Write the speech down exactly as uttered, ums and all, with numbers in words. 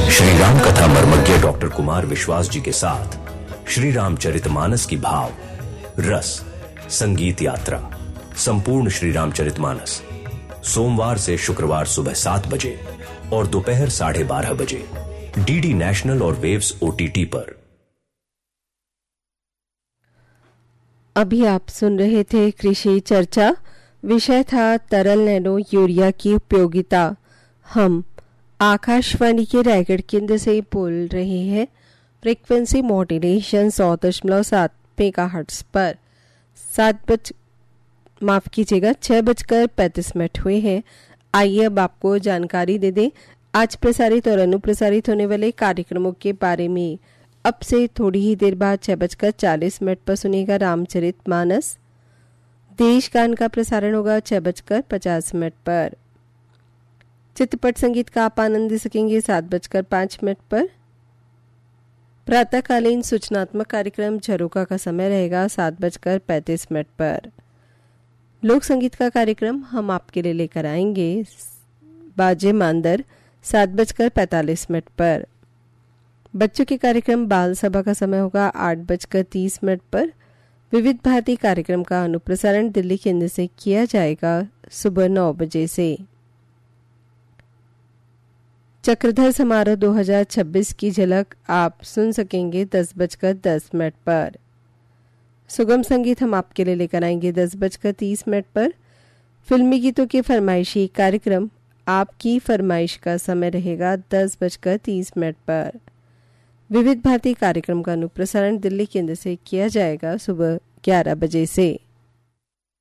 श्री राम कथा मर्मज्ञ डॉक्टर कुमार विश्वास जी के साथ श्री रामचरितमानस की भाव रस संगीत यात्रा संपूर्ण श्री रामचरितमानस सोमवार से शुक्रवार सुबह सात बजे और दोपहर साढ़े बारह बजे डीडी नेशनल और वेव्स ओटीटी पर। अभी आप सुन रहे थे कृषि चर्चा। विषय था तरल नैनो यूरिया की उपयोगिता। हम आकाशवाणी के रायगढ़ केंद्र से बोल रहे हैं। फ्रीक्वेंसी मॉड्यूलेशन सौ दशमलव सात मेगाहर्ट्ज पर। सात बज माफ कीजिएगा छह बजकर पैंतीस मिनट हुए हैं। आइए अब आपको जानकारी दे दें आज प्रसारित और अनुप्रसारित होने वाले कार्यक्रमों के बारे में। अब से थोड़ी ही देर बाद छह बजकर चालीस मिनट पर सुनिएगा रामचरितमानस। देश गान का प्रसारण होगा छह बजकर पचास मिनट पर। चित्रपट संगीत का आप आनंद ले सकेंगे सात बजकर पाँच मिनट पर। प्रातःकालीन सूचनात्मक कार्यक्रम झरोका का समय रहेगा सात बजकर पैंतीस मिनट पर। लोक संगीत का कार्यक्रम हम आपके लिए लेकर आएंगे बाजे मांदर सात बजकर पैंतालीस मिनट पर। बच्चों के कार्यक्रम बाल सभा का समय होगा आठ बजकर तीस मिनट पर। विविध भारती कार्यक्रम का अनुप्रसारण दिल्ली केंद्र से किया जाएगा सुबह नौ बजे से। चक्रधर समारोह दो हज़ार छब्बीस की झलक आप सुन सकेंगे दस बजकर दस मिनट पर। सुगम संगीत हम आपके लिए लेकर आएंगे दस बजकर तीस मिनट पर। फिल्मी गीतों के फरमाइशी कार्यक्रम आपकी फरमाइश का समय रहेगा दस बजकर तीस मिनट पर। विविध भारती कार्यक्रम का अनुप्रसारण दिल्ली केंद्र से किया जाएगा सुबह ग्यारह बजे से।